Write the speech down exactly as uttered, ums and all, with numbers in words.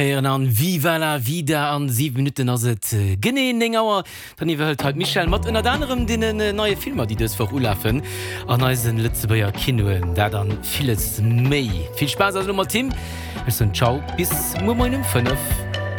an Viva la Vida an sieben Minuten as et äh, geneen engawer. Dann iwwelt halt Michel mat ënner anderem den äh, neue Filmer, die dës verulaffen an eisen Lützebauer Kinoen, da dann vieles méi. Viel Spaß als Nummer Team. Ciao bis Mo um fünf.